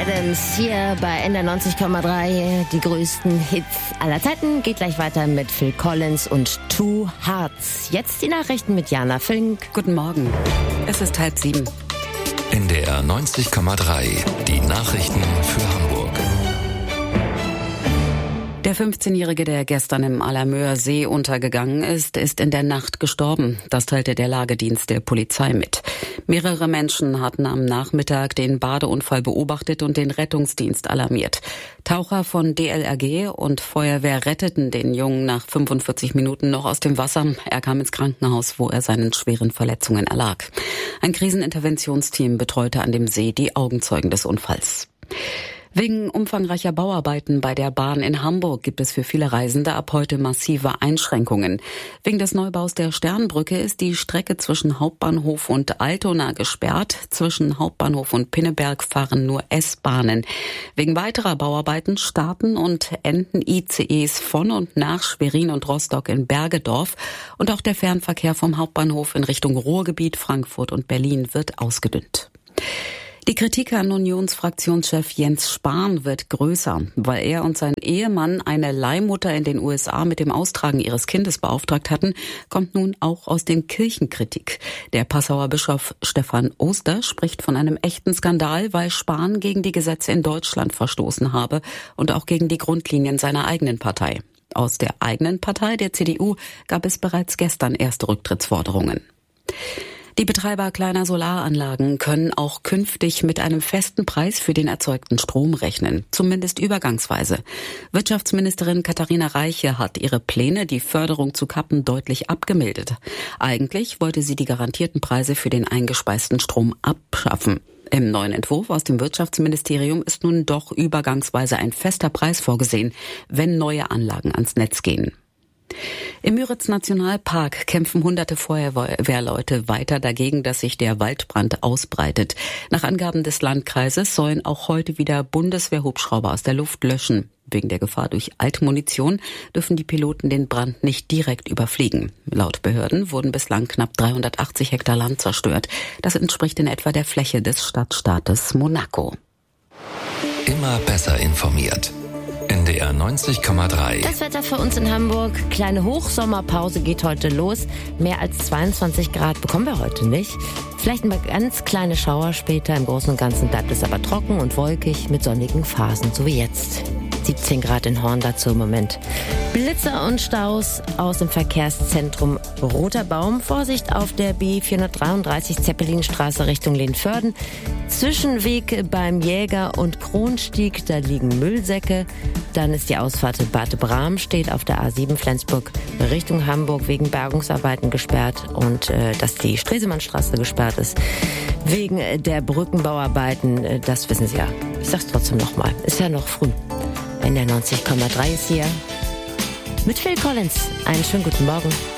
Adams hier bei NDR 90,3. Die größten Hits aller Zeiten. Geht gleich weiter mit Phil Collins und Two Hearts. Jetzt die Nachrichten mit Jana Fink. Guten Morgen. Es ist 6:30. NDR 90,3. Die Nachrichten für Hamburg. Der 15-Jährige, der gestern im Allermöer See untergegangen ist, ist in der Nacht gestorben. Das teilte der Lagedienst der Polizei mit. Mehrere Menschen hatten am Nachmittag den Badeunfall beobachtet und den Rettungsdienst alarmiert. Taucher von DLRG und Feuerwehr retteten den Jungen nach 45 Minuten noch aus dem Wasser. Er kam ins Krankenhaus, wo er seinen schweren Verletzungen erlag. Ein Kriseninterventionsteam betreute an dem See die Augenzeugen des Unfalls. Wegen umfangreicher Bauarbeiten bei der Bahn in Hamburg gibt es für viele Reisende ab heute massive Einschränkungen. Wegen des Neubaus der Sternbrücke ist die Strecke zwischen Hauptbahnhof und Altona gesperrt. Zwischen Hauptbahnhof und Pinneberg fahren nur S-Bahnen. Wegen weiterer Bauarbeiten starten und enden ICEs von und nach Schwerin und Rostock in Bergedorf. Und auch der Fernverkehr vom Hauptbahnhof in Richtung Ruhrgebiet, Frankfurt und Berlin wird ausgedünnt. Die Kritik an Unionsfraktionschef Jens Spahn wird größer, weil er und sein Ehemann eine Leihmutter in den USA mit dem Austragen ihres Kindes beauftragt hatten, kommt nun auch aus den Kirchenkritik. Der Passauer Bischof Stefan Oster spricht von einem echten Skandal, weil Spahn gegen die Gesetze in Deutschland verstoßen habe und auch gegen die Grundlinien seiner eigenen Partei. Aus der eigenen Partei, der CDU, gab es bereits gestern erste Rücktrittsforderungen. Die Betreiber kleiner Solaranlagen können auch künftig mit einem festen Preis für den erzeugten Strom rechnen, zumindest übergangsweise. Wirtschaftsministerin Katharina Reiche hat ihre Pläne, die Förderung zu kappen, deutlich abgemildert. Eigentlich wollte sie die garantierten Preise für den eingespeisten Strom abschaffen. Im neuen Entwurf aus dem Wirtschaftsministerium ist nun doch übergangsweise ein fester Preis vorgesehen, wenn neue Anlagen ans Netz gehen. Im Müritz-Nationalpark kämpfen hunderte Feuerwehrleute weiter dagegen, dass sich der Waldbrand ausbreitet. Nach Angaben des Landkreises sollen auch heute wieder Bundeswehrhubschrauber aus der Luft löschen. Wegen der Gefahr durch Altmunition dürfen die Piloten den Brand nicht direkt überfliegen. Laut Behörden wurden bislang knapp 380 Hektar Land zerstört. Das entspricht in etwa der Fläche des Stadtstaates Monaco. Immer besser informiert. NDR 90,3. Das Wetter für uns in Hamburg. Kleine Hochsommerpause geht heute los. Mehr als 22 Grad bekommen wir heute nicht. Vielleicht ein paar ganz kleine Schauer später. Im Großen und Ganzen bleibt es aber trocken und wolkig mit sonnigen Phasen, so wie jetzt. 17 Grad in Horn dazu im Moment. Blitze und Staus aus dem Verkehrszentrum Roter Baum. Vorsicht auf der B433 Zeppelinstraße Richtung Lehnsförden. Zwischenweg beim Jäger- und Kronstieg, da liegen Müllsäcke. Dann ist die Ausfahrt in Bad Bram, steht auf der A7 Flensburg Richtung Hamburg wegen Bergungsarbeiten gesperrt. Und dass die Stresemannstraße gesperrt ist wegen der Brückenbauarbeiten, das wissen Sie ja. Ich sag's trotzdem nochmal, ist ja noch früh. NDR 90,3 ist hier mit Phil Collins. Einen schönen guten Morgen.